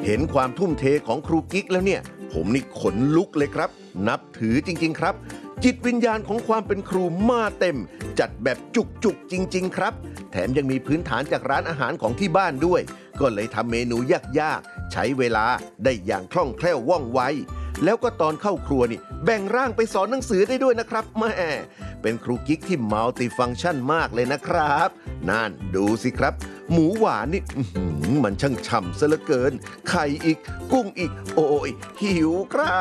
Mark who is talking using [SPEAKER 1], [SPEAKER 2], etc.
[SPEAKER 1] เห็นความทุ่มเทของครูกิ๊กแล้วเนี่ยผมนี่ขนลุกเลยครับนับถือจริงๆครับจิตวิญญาณของความเป็นครูมาเต็มจัดแบบจุกๆจริงๆครับแถมยังมีพื้นฐานจากร้านอาหารของที่บ้านด้วยก็เลยทำเมนูยากๆใช้เวลาได้อย่างคล่องแคล่วว่องไวแล้วก็ตอนเข้าครัวนี่แบ่งร่างไปสอนหนังสือได้ด้วยนะครับแม่เป็นครูกิ๊กที่มัลติฟังก์ชันมากเลยนะครับนั่นดูสิครับหมูหวานนี่มันช่างฉ่ำซะเหลือเกินไข่อีกกุ้งอีกโอ้ยหิวครับ